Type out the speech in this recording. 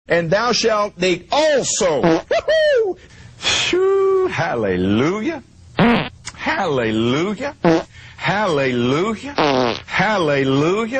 and thou shalt make also. Woo-hoo! Shoo, hallelujah. Hallelujah. Hallelujah. Hallelujah.